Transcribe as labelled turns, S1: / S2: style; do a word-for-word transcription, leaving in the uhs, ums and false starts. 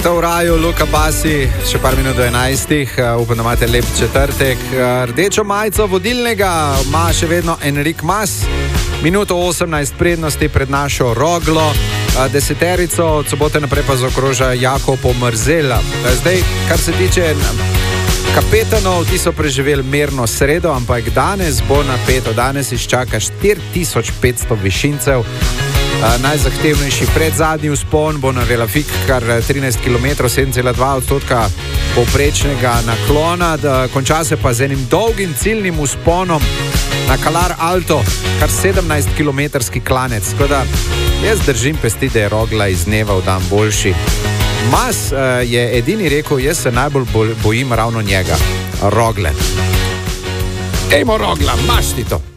S1: To v raju, Luka Basi, še par minut do enajstih, uh, upam, da imate lep četrtek. Uh, rdečo majico vodilnega ima še vedno Enric Mas, minuto osemnajst prednosti pred našo Roglo, uh, deseterico od sobote naprej pa zaokroža Jakob Mrzela. Uh, zdaj, kar se tiče kapetanov, ti so preživeli mirno sredo, ampak danes bo napeto, danes izčaka štiri tisoč petsto višincev. Uh, najzahtevnejši predzadnji vzpon bo na Relafik, kar trinajst kilometrov, sedem cela dva odstotka povprečnega naklona, da konča se pa z enim dolgim ciljnim vzponom na Calar Alto, kar sedemnajst kilometrski klanec. Tako da jaz držim pesti, da je Rogla iz dneva v dan boljši. Mas uh, je edini rekel, jaz se najbolj bojim ravno njega, Rogle. Ejmo Rogla, maš ti to!